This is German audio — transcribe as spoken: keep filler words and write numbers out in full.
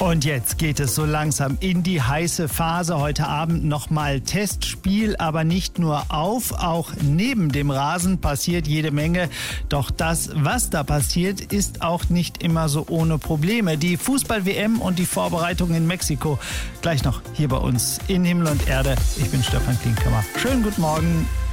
Und jetzt geht es so langsam in die heiße Phase. Heute Abend nochmal Testspiel, aber nicht nur auf, auch neben dem Rasen passiert jede Menge. Doch das, was da passiert, ist auch nicht immer so ohne Probleme. Die Fußball-W M und die Vorbereitung in Mexiko. Gleich noch hier bei uns in Himmel und Erde. Ich bin Stefan Klinkhammer. Schönen guten Morgen.